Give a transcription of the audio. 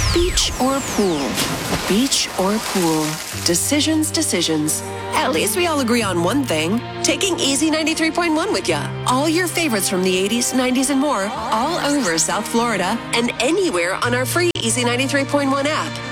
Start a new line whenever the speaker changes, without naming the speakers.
Beach or pool? Beach or pool? Decisions, decisions. At least we all agree on one thing. Taking Easy 93.1 with ya. All your favorites from the 80s, 90s, and more, all over South Florida and anywhere on our free Easy 93.1 app.